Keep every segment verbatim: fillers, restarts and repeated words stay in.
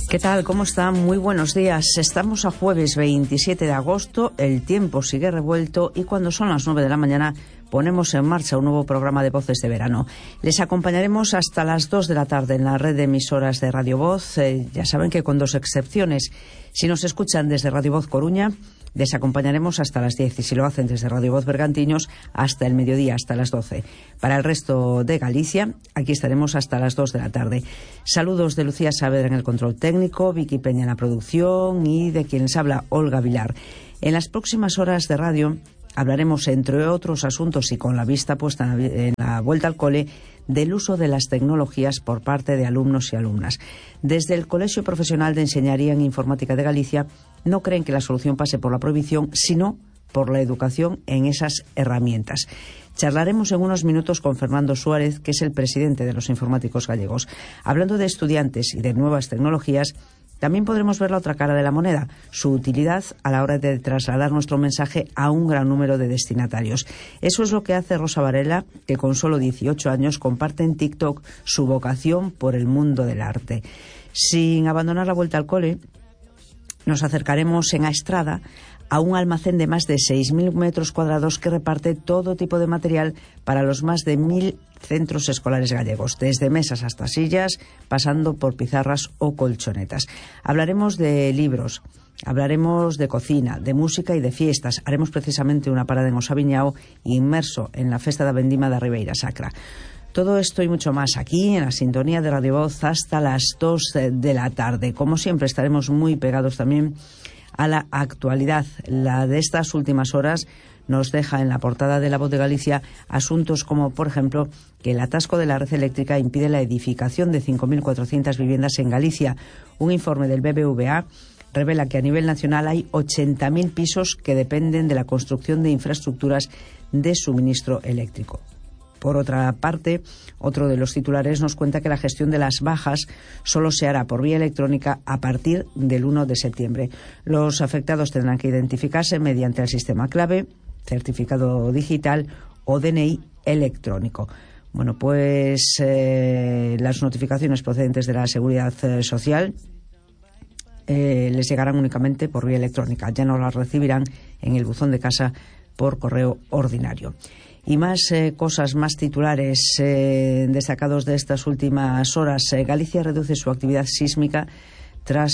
¿Qué tal? ¿Cómo están? Muy buenos días. Estamos a jueves veintisiete de agosto, el tiempo sigue revuelto y cuando son las nueve de la mañana ponemos en marcha un nuevo programa de Voces de Verano. Les acompañaremos hasta las dos de la tarde en la red de emisoras de Radio Voz. Eh, ya saben que con dos excepciones. Si nos escuchan desde Radio Voz Coruña, les acompañaremos hasta las diez y si lo hacen desde Radio Voz Bergantiños hasta el mediodía, hasta las doce. Para el resto de Galicia, aquí estaremos hasta las dos de la tarde. Saludos de Lucía Saavedra en el control técnico, Vicky Peña en la producción y de quien les habla Olga Vilar. En las próximas horas de radio hablaremos, entre otros asuntos y con la vista puesta en la vuelta al cole, del uso de las tecnologías por parte de alumnos y alumnas. Desde el Colegio Profesional de Enseñaría en Informática de Galicia no creen que la solución pase por la prohibición, sino por la educación en esas herramientas. Charlaremos en unos minutos con Fernando Suárez, que es el presidente de los informáticos gallegos. Hablando de estudiantes y de nuevas tecnologías, también podremos ver la otra cara de la moneda, su utilidad a la hora de trasladar nuestro mensaje a un gran número de destinatarios. Eso es lo que hace Rosa Varela, que con solo dieciocho años comparte en TikTok su vocación por el mundo del arte. Sin abandonar la vuelta al cole, nos acercaremos en Aestrada a un almacén de más de seis mil metros cuadrados que reparte todo tipo de material para los más de mil centros escolares gallegos, desde mesas hasta sillas, pasando por pizarras o colchonetas. Hablaremos de libros, hablaremos de cocina, de música y de fiestas. Haremos precisamente una parada en Osaviñao, inmerso en la Festa da Vendima da Ribeira Sacra. Todo esto y mucho más aquí en la sintonía de Radio Voz hasta las dos de la tarde. Como siempre estaremos muy pegados también a la actualidad. La de estas últimas horas nos deja en la portada de La Voz de Galicia asuntos como, por ejemplo, que el atasco de la red eléctrica impide la edificación de cinco mil cuatrocientas viviendas en Galicia. Un informe del B B V A revela que a nivel nacional hay ochenta mil pisos que dependen de la construcción de infraestructuras de suministro eléctrico. Por otra parte, otro de los titulares nos cuenta que la gestión de las bajas solo se hará por vía electrónica a partir del uno de septiembre. Los afectados tendrán que identificarse mediante el sistema clave, certificado digital o D N I electrónico. Bueno, pues eh, las notificaciones procedentes de la Seguridad Social eh, les llegarán únicamente por vía electrónica. Ya no las recibirán en el buzón de casa por correo ordinario. Y más eh, cosas, más titulares eh, destacados de estas últimas horas. Eh, Galicia reduce su actividad sísmica tras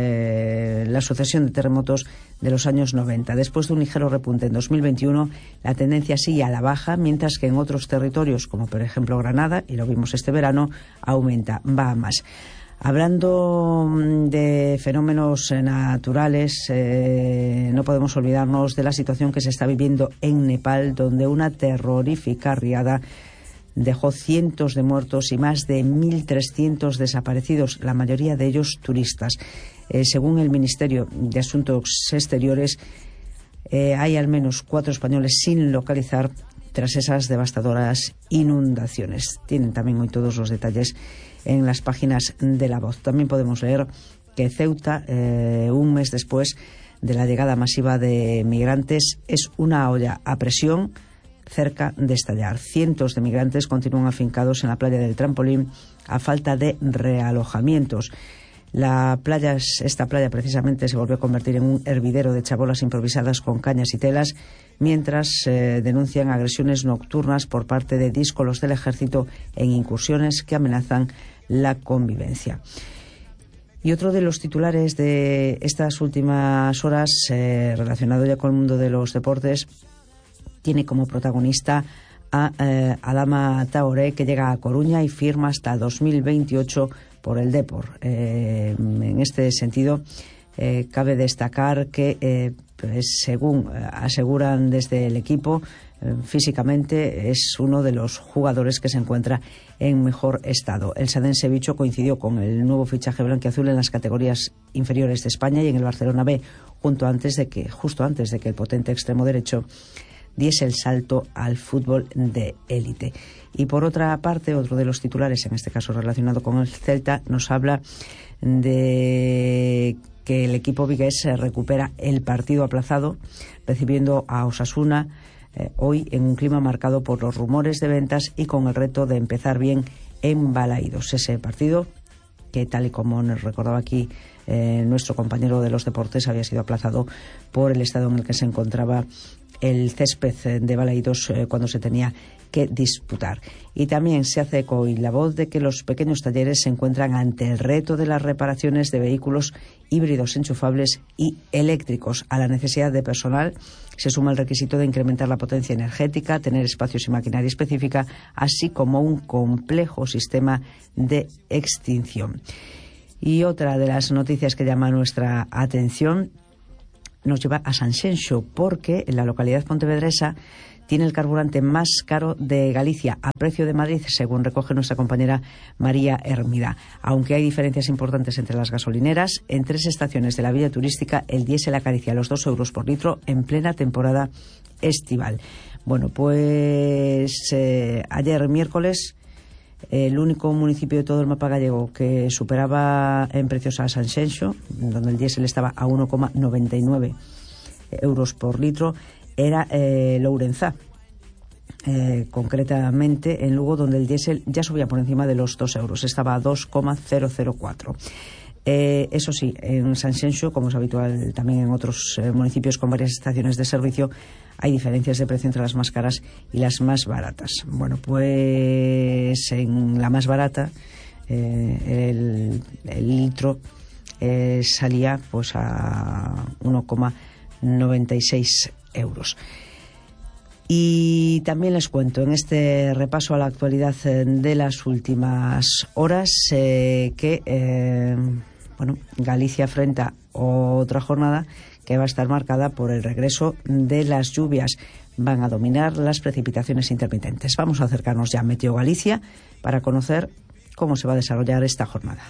eh, la sucesión de terremotos de los años noventa. Después de un ligero repunte en dos mil veintiuno, la tendencia sigue a la baja, mientras que en otros territorios, como por ejemplo Granada, y lo vimos este verano, aumenta, va a más. Hablando de fenómenos naturales, eh, no podemos olvidarnos de la situación que se está viviendo en Nepal, donde una terrorífica riada dejó cientos de muertos y más de mil trescientos desaparecidos, la mayoría de ellos turistas. Eh, según el Ministerio de Asuntos Exteriores, eh, hay al menos cuatro españoles sin localizar tras esas devastadoras inundaciones. Tienen también hoy todos los detalles en las páginas de La Voz. También podemos leer que Ceuta, eh, un mes después de la llegada masiva de migrantes, es una olla a presión cerca de estallar. Cientos de migrantes continúan afincados en la playa del Trampolín a falta de realojamientos. La playa, esta playa precisamente se volvió a convertir en un hervidero de chabolas improvisadas con cañas y telas, mientras eh, denuncian agresiones nocturnas por parte de díscolos del ejército en incursiones que amenazan la convivencia. Y otro de los titulares de estas últimas horas, eh, relacionado ya con el mundo de los deportes, tiene como protagonista a eh, Adama Traoré, que llega a Coruña y firma hasta dos mil veintiocho por el Depor. Eh, en este sentido, eh, cabe destacar que, eh, pues, según aseguran desde el equipo, eh, físicamente es uno de los jugadores que se encuentra en mejor estado. El Sadense Bicho coincidió con el nuevo fichaje blanquiazul en las categorías inferiores de España y en el Barcelona B, junto antes de que, justo antes de que el potente extremo derecho diese el salto al fútbol de élite. Y por otra parte, otro de los titulares, en este caso relacionado con el Celta, nos habla de que el equipo vigués recupera el partido aplazado, recibiendo a Osasuna eh, hoy en un clima marcado por los rumores de ventas y con el reto de empezar bien en Balaídos. Ese partido que tal y como nos recordaba aquí eh, nuestro compañero de los deportes, había sido aplazado por el estado en el que se encontraba el césped de Balaidos eh, cuando se tenía que disputar. Y también se hace eco y la voz de que los pequeños talleres se encuentran ante el reto de las reparaciones de vehículos híbridos enchufables y eléctricos. A la necesidad de personal se suma el requisito de incrementar la potencia energética, tener espacios y maquinaria específica, así como un complejo sistema de extinción. Y otra de las noticias que llama nuestra atención nos lleva a Sanxenxo, porque en la localidad pontevedresa tiene el carburante más caro de Galicia, a precio de Madrid, según recoge nuestra compañera María Hermida. Aunque hay diferencias importantes entre las gasolineras, en tres estaciones de la vía turística el diésel acaricia los dos euros por litro en plena temporada estival. Bueno, pues eh, ayer miércoles el único municipio de todo el mapa gallego que superaba en precios a Sanxenxo, donde el diésel estaba a uno coma noventa y nueve euros por litro, era eh, Lourenzá, eh, concretamente en Lugo, donde el diésel ya subía por encima de los dos euros, estaba a dos coma cero cero cuatro. Eh, eso sí, en Sanxenxo, como es habitual también en otros eh, municipios con varias estaciones de servicio, hay diferencias de precio entre las más caras y las más baratas. Bueno, pues en la más barata eh, el, el litro eh, salía pues a uno coma noventa y seis euros. Y también les cuento en este repaso a la actualidad de las últimas horas eh, que eh, bueno, Galicia afronta otra jornada que va a estar marcada por el regreso de las lluvias. Van a dominar las precipitaciones intermitentes. Vamos a acercarnos ya a Meteo Galicia para conocer cómo se va a desarrollar esta jornada.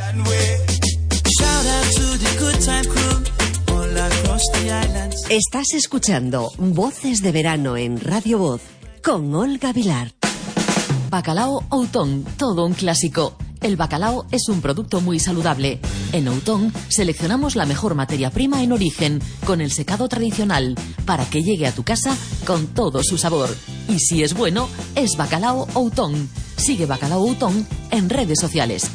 Estás escuchando Voces de Verano en Radio Voz con Olga Vilar. Bacalao Outón, todo un clásico. El bacalao es un producto muy saludable. En Outón seleccionamos la mejor materia prima en origen, con el secado tradicional, para que llegue a tu casa con todo su sabor. Y si es bueno, es Bacalao Outón. Sigue Bacalao Outón en redes sociales.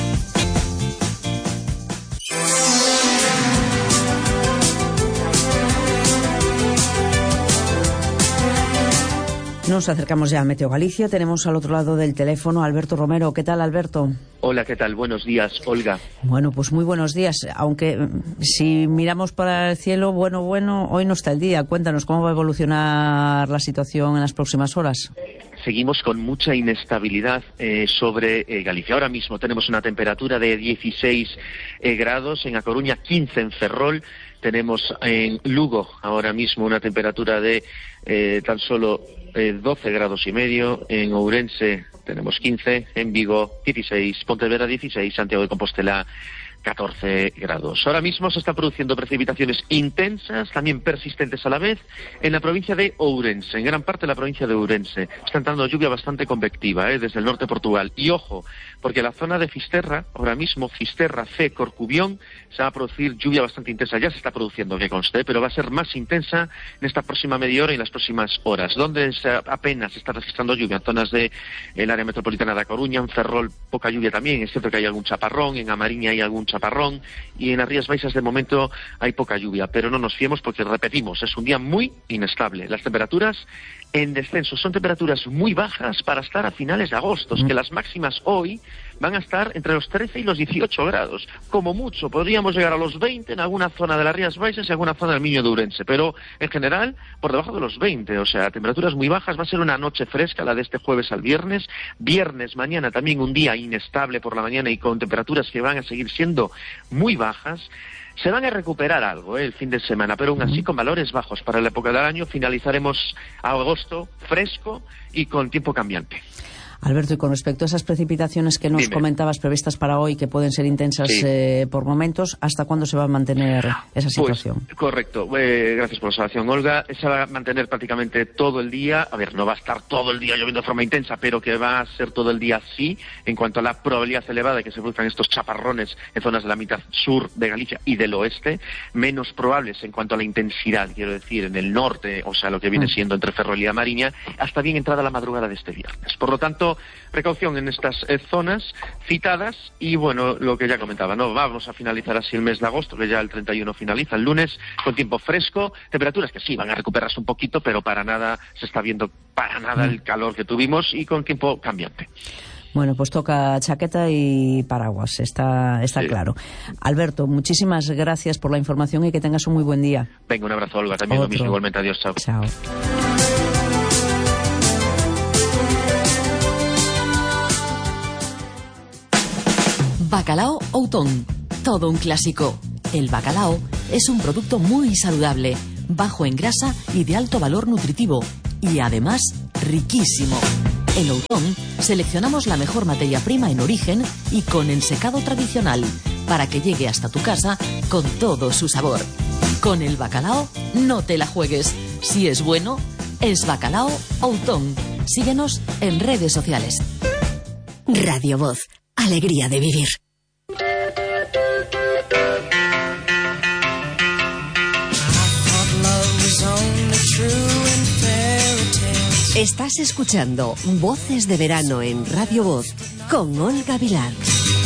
Nos acercamos ya a Meteo Galicia. Tenemos al otro lado del teléfono a Alberto Romero. ¿Qué tal, Alberto? Hola, ¿qué tal? Buenos días, Olga. Bueno, pues muy buenos días. Aunque si miramos para el cielo, bueno, bueno, hoy no está el día. Cuéntanos cómo va a evolucionar la situación en las próximas horas. Seguimos con mucha inestabilidad eh, sobre eh, Galicia. Ahora mismo tenemos una temperatura de dieciséis eh, grados, en A Coruña quince, en Ferrol. Tenemos en Lugo ahora mismo una temperatura de eh, tan solo eh, doce grados y medio. En Ourense tenemos quince, en Vigo dieciséis, Pontevedra dieciséis, Santiago de Compostela catorce grados. Ahora mismo se están produciendo precipitaciones intensas, también persistentes a la vez, en la provincia de Ourense, en gran parte de la provincia de Ourense. Está entrando lluvia bastante convectiva, ¿eh? desde el norte de Portugal. Y ojo, porque la zona de Fisterra, ahora mismo, Fisterra, C, Corcubión, se va a producir lluvia bastante intensa. Ya se está produciendo, que conste, pero va a ser más intensa en esta próxima media hora y en las próximas horas. Donde se, apenas se está registrando lluvia, en zonas del área metropolitana de A Coruña, en Ferrol, poca lluvia también. Es cierto que hay algún chaparrón, en Amariña hay algún chaparrón, y en las Rías Baixas de momento hay poca lluvia, pero no nos fiemos porque, repetimos, es un día muy inestable. Las temperaturas en descenso son temperaturas muy bajas para estar a finales de agosto, mm. que las máximas hoy van a estar entre los trece y los dieciocho grados. Como mucho podríamos llegar a los veinte en alguna zona de las Rías Baixas y alguna zona del Miño de Ourense, pero en general por debajo de los veinte, o sea, temperaturas muy bajas. Va a ser una noche fresca la de este jueves al viernes. Viernes, mañana también un día inestable por la mañana y con temperaturas que van a seguir siendo muy bajas. Se van a recuperar algo ¿eh? el fin de semana, pero aún así con valores bajos para la época del año. Finalizaremos agosto fresco y con tiempo cambiante. Alberto, y con respecto a esas precipitaciones que nos Dime. comentabas previstas para hoy, que pueden ser intensas sí. eh, por momentos, ¿hasta cuándo se va a mantener esa situación? Pues, correcto. Eh, gracias por la observación, Olga. Se va a mantener prácticamente todo el día. A ver, no va a estar todo el día lloviendo de forma intensa, pero que va a ser todo el día sí, en cuanto a la probabilidad elevada de que se produzcan estos chaparrones en zonas de la mitad sur de Galicia y del oeste, menos probables en cuanto a la intensidad, quiero decir, en el norte, o sea, lo que viene siendo entre Ferrol y Amariña, hasta bien entrada la madrugada de este viernes. Por lo tanto, tanto, precaución en estas eh, zonas citadas y, bueno, lo que ya comentaba, ¿no? Vamos a finalizar así el mes de agosto, que ya el treinta y uno finaliza, el lunes, con tiempo fresco, temperaturas que sí van a recuperarse un poquito, pero para nada se está viendo para nada el calor que tuvimos y con tiempo cambiante. Bueno, pues toca chaqueta y paraguas, está, está sí. claro. Alberto, muchísimas gracias por la información y que tengas un muy buen día. Venga, un abrazo, Olga, también Otro. Lo mismo, igualmente, adiós, chao. Chao. Bacalao Outón, todo un clásico. El bacalao es un producto muy saludable, bajo en grasa y de alto valor nutritivo, y además riquísimo. En Outón seleccionamos la mejor materia prima en origen y con el secado tradicional, para que llegue hasta tu casa con todo su sabor. Con el bacalao no te la juegues. Si es bueno, es Bacalao Outón. Síguenos en redes sociales. Radio Voz, alegría de vivir. Estás escuchando Voces de Verano en Radio Voz con Olga Vilar.